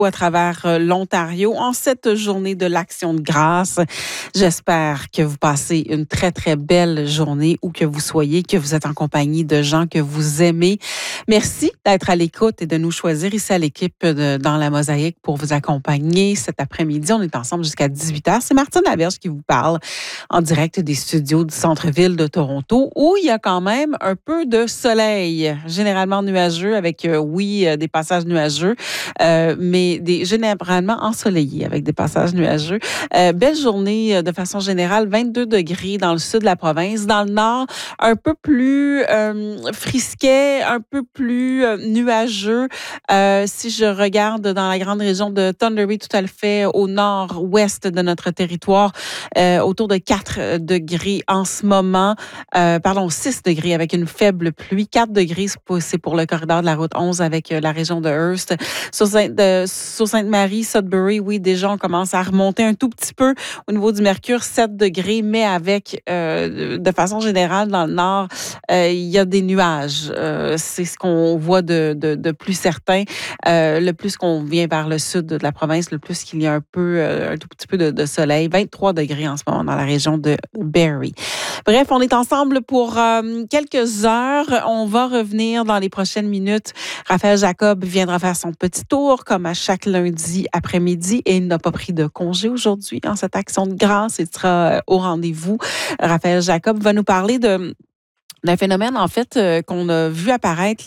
à travers l'Ontario en cette journée de l'Action de grâce. J'espère que vous passez une très, très belle journée où que vous soyez, que vous êtes en compagnie de gens que vous aimez. Merci d'être à l'écoute et de nous choisir ici à l'équipe dans la Mosaïque pour vous accompagner cet après-midi. On est ensemble jusqu'à 18h. C'est Martine Laberge qui vous parle en direct des studios du centre-ville de Toronto où il y a quand même un peu de soleil, généralement nuageux avec, des passages nuageux, mais généralement ensoleillés avec des passages nuageux. Belle journée de façon générale, 22 degrés dans le sud de la province. Dans le nord, un peu plus frisquet, un peu plus nuageux. Si je regarde dans la grande région de Thunder Bay, tout à fait au nord-ouest de notre territoire, autour de 4 degrés en ce moment. 6 degrés avec une faible pluie. 4 degrés, c'est pour le corridor de la route 11 avec la région de Hearst. Sur Sainte-Marie, Sudbury, oui, déjà, on commence à remonter un tout petit peu au niveau du mercure, 7 degrés, mais avec, de façon générale, dans le nord, il y a des nuages. C'est ce qu'on voit de plus certain. Le plus qu'on vient vers le sud de la province, le plus qu'il y a un tout petit peu de soleil. 23 degrés en ce moment dans la région de Barrie. Bref, on est ensemble pour quelques heures. On va revenir dans les prochaines minutes. Raphaël Jacob viendra faire son petit tour, comme à chaque lundi après-midi, et il n'a pas pris de congé aujourd'hui en cette action de grâce. Il sera au rendez-vous. Raphaël Jacob va nous parler d'un phénomène, en fait, qu'on a vu apparaître,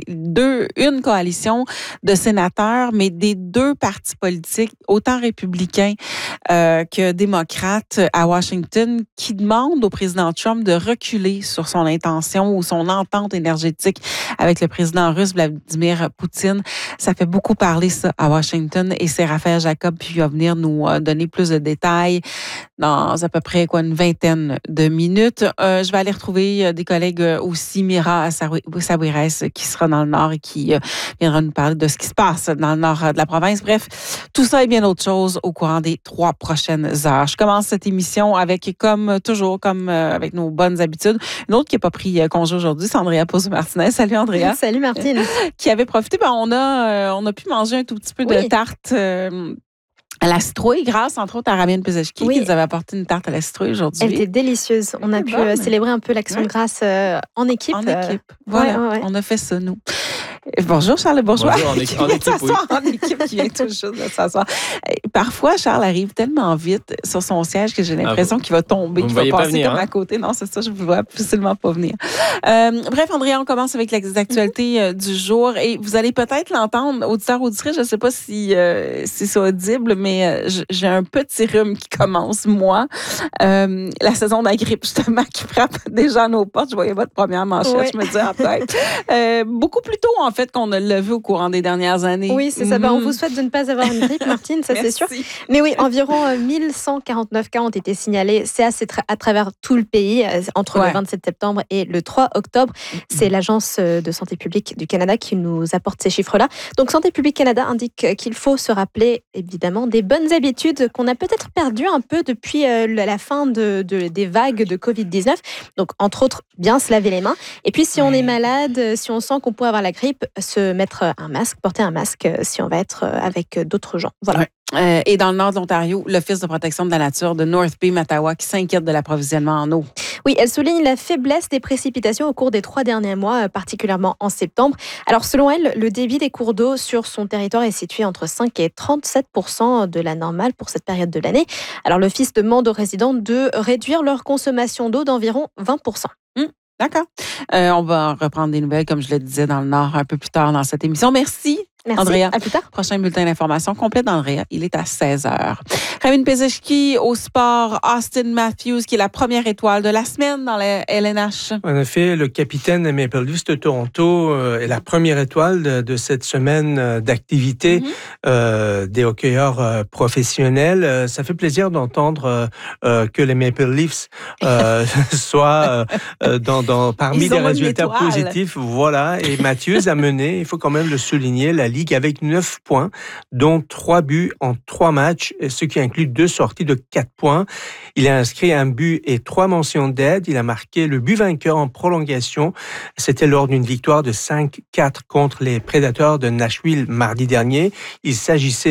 une coalition de sénateurs, mais des deux partis politiques, autant républicains que démocrates à Washington, qui demandent au président Trump de reculer sur son intention ou son entente énergétique avec le président russe Vladimir Poutine. Ça fait beaucoup parler, ça, à Washington, et c'est Raphaël Jacob qui va venir nous donner plus de détails dans à peu près une vingtaine de minutes. Je vais aller retrouver des collègues aussi, Mira Sawires, qui sera dans le Nord et qui viendra nous parler de ce qui se passe dans le Nord de la province. Bref, tout ça et bien d'autres choses au courant des 3 prochaines heures. Je commence cette émission avec, comme toujours, avec nos bonnes habitudes, une autre qui n'a pas pris congé aujourd'hui, c'est Andrea Pozzo-Martinez. Salut, Andrea. Salut, Martine. Qui avait profité. On a pu manger un tout petit peu de tarte à la citrouille, grâce entre autres à Rabien Pezeshki, qui nous avait apporté une tarte à la citrouille aujourd'hui. Elle était délicieuse. On a pu célébrer un peu l'Action de grâce en équipe. Voilà, on a fait ça, nous. Bonjour Charles, bonjour. Bonjour, en équipe, en équipe qui vient toujours de s'asseoir. Parfois, Charles arrive tellement vite sur son siège que j'ai l'impression qu'il va tomber, qu'il va passer comme à côté. Non, c'est ça, je ne vous vois absolument pas venir. Bref, Andrea, on commence avec les actualités du jour et vous allez peut-être l'entendre, auditeurs, auditrices, je ne sais pas si c'est audible, mais j'ai un petit rhume qui commence, moi. La saison de la grippe, justement, qui frappe déjà à nos portes. Je voyais votre première manchette, je me disais en tête. Beaucoup plus tôt, en fait, qu'on ne l'a vu au courant des dernières années. Oui, c'est ça. On vous souhaite de ne pas avoir une grippe, Martine, ça c'est sûr. Mais oui, environ 1149 cas ont été signalés. C'est à travers tout le pays, entre le 27 septembre et le 3 octobre. C'est l'Agence de santé publique du Canada qui nous apporte ces chiffres-là. Donc, Santé publique Canada indique qu'il faut se rappeler, évidemment, des bonnes habitudes qu'on a peut-être perdues un peu depuis la fin des vagues de Covid-19. Donc, entre autres, bien se laver les mains. Et puis, si on est malade, si on sent qu'on pourrait avoir la grippe, se mettre un masque, porter un masque si on va être avec d'autres gens. Voilà. Ouais. Et dans le nord de l'Ontario, l'Office de protection de la nature de North Bay, Mattawa, qui s'inquiète de l'approvisionnement en eau. Oui, elle souligne la faiblesse des précipitations au cours des 3 derniers mois, particulièrement en septembre. Alors, selon elle, le débit des cours d'eau sur son territoire est situé entre 5 et 37% de la normale pour cette période de l'année. Alors, l'Office demande aux résidents de réduire leur consommation d'eau d'environ 20%. D'accord. On va reprendre des nouvelles, comme je le disais, dans le Nord un peu plus tard dans cette émission. Merci. Andrea. À plus tard. Prochain bulletin d'information complet d'Andrea. Il est à 16h. Rabien Pezeshki au sport. Austin Matthews, qui est la première étoile de la semaine dans la LNH. En effet, le capitaine des Maple Leafs de Toronto est la première étoile de cette semaine d'activité des hockeyeurs professionnels. Ça fait plaisir d'entendre que les Maple Leafs soient parmi les résultats positifs. Voilà. Et Matthews a mené, il faut quand même le souligner, la Ligue avec 9 points, dont 3 buts en 3 matchs, ce qui inclut 2 sorties de 4 points. Il a inscrit un but et 3 mentions d'aide. Il a marqué le but vainqueur en prolongation. C'était lors d'une victoire de 5-4 contre les Predators de Nashville mardi dernier. Il s'agissait